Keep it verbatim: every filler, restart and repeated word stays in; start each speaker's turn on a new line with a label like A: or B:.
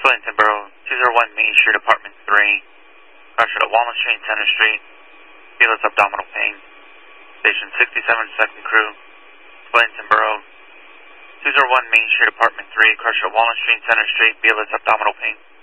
A: Burlington Borough, two oh one Main Street, Apartment three. Crushed at Walnut Street and Center Street. Feeless abdominal pain. Station sixty-seven, second crew. Burlington Borough, two oh one Main Street, Apartment three. Crushed at Walnut Street and Center Street. Feeless abdominal pain.